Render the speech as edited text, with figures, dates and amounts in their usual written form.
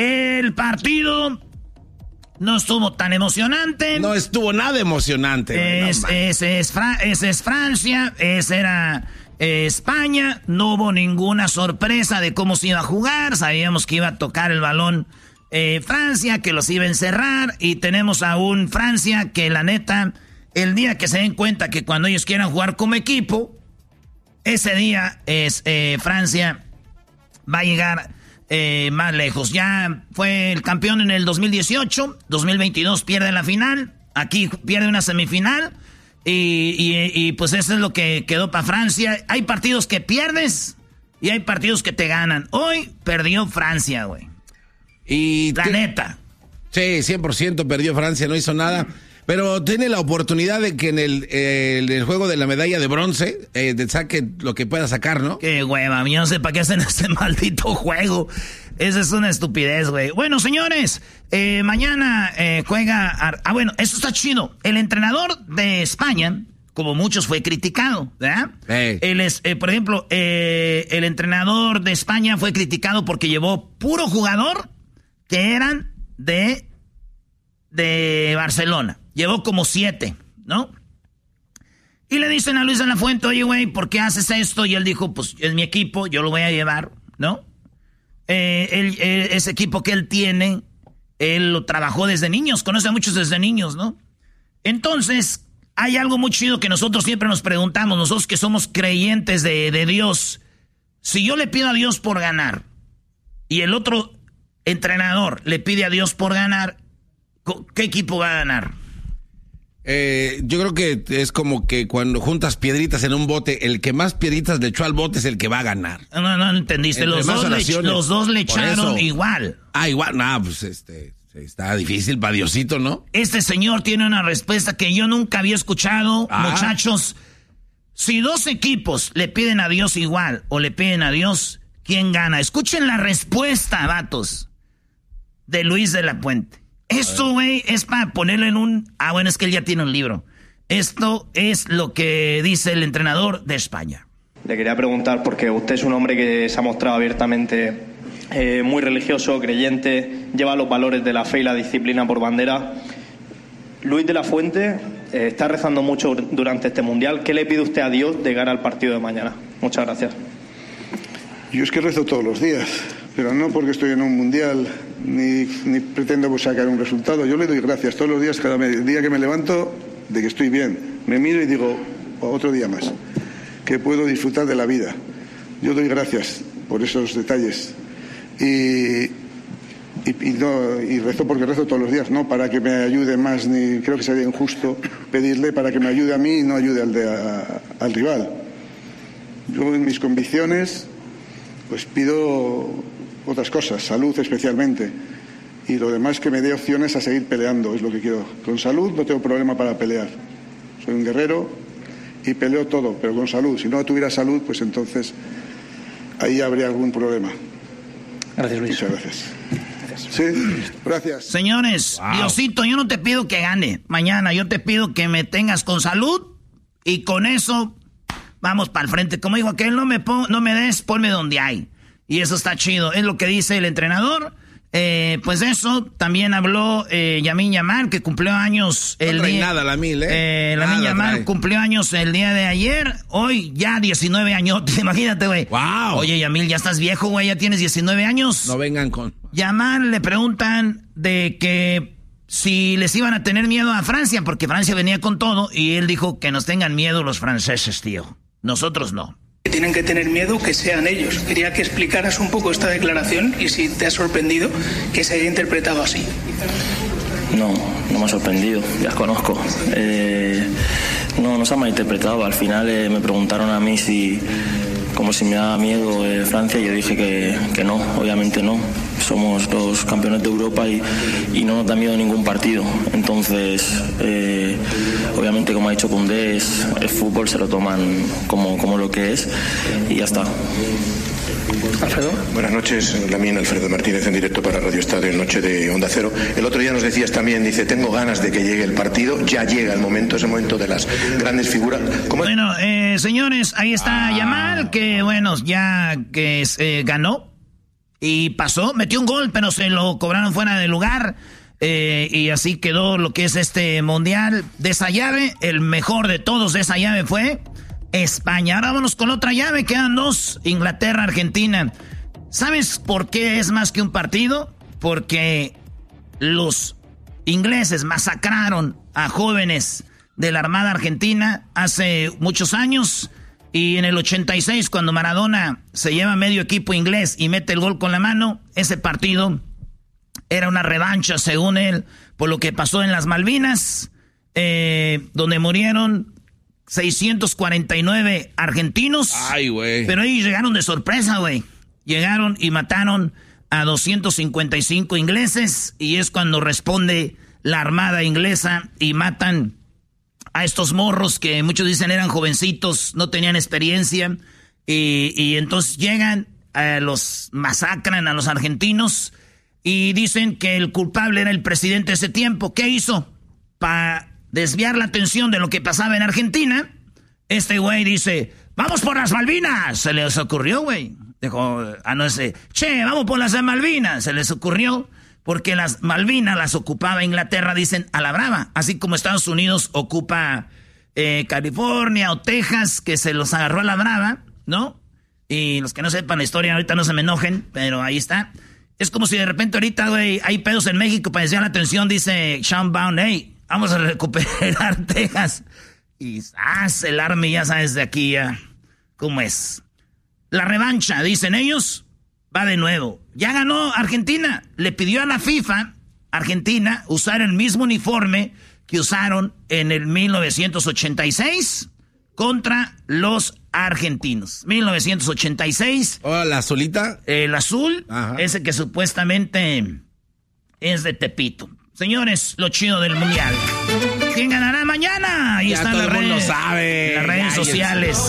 El partido no estuvo tan emocionante. No estuvo nada emocionante. Ese es Francia, ese era España. No hubo ninguna sorpresa de cómo se iba a jugar. Sabíamos que iba a tocar el balón Francia, que los iba a encerrar. Y tenemos a un Francia que la neta, el día que se den cuenta que cuando ellos quieran jugar como equipo, ese día es Francia va a llegar más lejos. Ya fue el campeón en el 2018, 2022 pierde la final, aquí pierde una semifinal y pues eso es lo que quedó para Francia. Hay partidos que pierdes y hay partidos que te ganan. Hoy perdió Francia, güey. Y la neta. Sí, 100% perdió Francia, no hizo nada. Pero tiene la oportunidad de que en el juego de la medalla de bronce saque lo que pueda sacar, ¿no? Qué hueva, yo no sé para qué hacen este maldito juego. Esa es una estupidez, güey. Bueno, señores, mañana juega... bueno, eso está chido. El entrenador de España, como muchos, fue criticado, ¿verdad? Hey. Por ejemplo, el entrenador de España fue criticado porque llevó puro jugador que eran de Barcelona. Llevó como 7, ¿no? Y le dicen a Luis de la Fuente, oye, güey, ¿por qué haces esto? Y él dijo, pues es mi equipo, yo lo voy a llevar, ¿no? Ese equipo que él tiene, él lo trabajó desde niños, conoce a muchos desde niños, ¿no? Entonces, hay algo muy chido que nosotros siempre nos preguntamos, nosotros que somos creyentes de Dios. Si yo le pido a Dios por ganar y el otro entrenador le pide a Dios por ganar, ¿qué equipo va a ganar? Yo creo que es como que cuando juntas piedritas en un bote, el que más piedritas le echó al bote es el que va a ganar. No entendiste. Los dos le echaron igual. Igual. Pues está difícil para Diosito, ¿no? Este señor tiene una respuesta que yo nunca había escuchado. Muchachos, si dos equipos le piden a Dios igual o le piden a Dios, ¿quién gana? Escuchen la respuesta, vatos, de Luis de la Puente. Esto, güey, es para ponerlo en un... bueno, es que él ya tiene un libro. Esto es lo que dice el entrenador de España. Le quería preguntar, porque usted es un hombre que se ha mostrado abiertamente muy religioso, creyente, lleva los valores de la fe y la disciplina por bandera. Luis de la Fuente está rezando mucho durante este Mundial. ¿Qué le pide usted a Dios de cara al partido de mañana? Muchas gracias. Yo es que rezo todos los días, pero no porque estoy en un Mundial ni pretendo sacar un resultado. Yo le doy gracias todos los días, cada día que me levanto, de que estoy bien. Me miro y digo, otro día más, que puedo disfrutar de la vida. Yo doy gracias por esos detalles y rezo porque rezo todos los días, no para que me ayude más, ni creo que sería injusto pedirle para que me ayude a mí y no ayude al rival. Yo en mis convicciones pues pido otras cosas, salud especialmente, y lo demás que me dé opciones a seguir peleando, es lo que quiero. Con salud no tengo problema para pelear, soy un guerrero y peleo todo, pero con salud. Si no tuviera salud, pues entonces ahí habría algún problema. Gracias, Luis. Muchas gracias. Sí, gracias. Señores, Diosito, yo no te pido que gane mañana, yo te pido que me tengas con salud y con eso vamos para el frente. Como digo, que no me des, ponme donde hay. Y eso está chido. Es lo que dice el entrenador. Pues eso, también habló Lamine Yamal, que cumplió años el día... Lamine Yamal cumplió años el día de ayer. Hoy ya 19 años. Imagínate, güey. Wow. Oye, Yamil, ya estás viejo, güey. Ya tienes 19 años. No vengan con... Yamal le preguntan de que si les iban a tener miedo a Francia, porque Francia venía con todo. Y él dijo que nos tengan miedo los franceses, tío. Nosotros no. Tienen que tener miedo que sean ellos. Quería que explicaras un poco esta declaración y si te ha sorprendido que se haya interpretado así. No me ha sorprendido, ya os conozco. No se ha malinterpretado. Al final me preguntaron a mí como si me daba miedo Francia, y yo dije que no, obviamente no. Somos los campeones de Europa y no nos da miedo ningún partido. Entonces, obviamente, como ha dicho Koundé, es fútbol, se lo toman como lo que es y ya está. Alfredo. Buenas noches, Lamine, Alfredo Martínez en directo para Radio Estadio en Noche de Onda Cero. El otro día nos decías también, dice, tengo ganas de que llegue el partido, ya llega el momento, es el momento de las grandes figuras. Bueno, señores, ahí está Yamal, que bueno, ya que ganó. Y pasó, metió un gol, pero se lo cobraron fuera de lugar. Y así quedó lo que es este mundial. De esa llave, el mejor de todos de esa llave fue España. Ahora vámonos con otra llave, quedan dos, Inglaterra, Argentina. ¿Sabes por qué es más que un partido? Porque los ingleses masacraron a jóvenes de la Armada Argentina hace muchos años. Y en el 86, cuando Maradona se lleva medio equipo inglés y mete el gol con la mano, ese partido era una revancha, según él, por lo que pasó en las Malvinas, donde murieron 649 argentinos. Ay, güey. Pero ellos llegaron de sorpresa, güey. Llegaron y mataron a 255 ingleses, y es cuando responde la Armada inglesa y matan a estos morros que muchos dicen eran jovencitos, no tenían experiencia, y entonces llegan, los masacran a los argentinos, y dicen que el culpable era el presidente de ese tiempo. ¿Qué hizo? Para desviar la atención de lo que pasaba en Argentina, este güey dice, ¡vamos por las Malvinas! Se les ocurrió, güey. Dijo, vamos por las Malvinas. Se les ocurrió, porque las Malvinas las ocupaba Inglaterra, dicen, a la brava. Así como Estados Unidos ocupa California o Texas, que se los agarró a la brava, ¿no? Y los que no sepan la historia ahorita no se me enojen, pero ahí está. Es como si de repente ahorita, güey, hay pedos en México para desviar la atención, dice Sean Bound, hey, vamos a recuperar Texas. Y el Army, ya sabes de aquí ya cómo es. La revancha, dicen ellos, va de nuevo. Ya ganó Argentina. Le pidió a la FIFA, Argentina, usar el mismo uniforme que usaron en el 1986 contra los argentinos. 1986. Oh, ¿la azulita? El azul, ajá. Ese que supuestamente es de Tepito. Señores, lo chido del mundial. ¿Quién ganará mañana? Ahí ya están todo las el mundo redes, sabe. las redes sociales.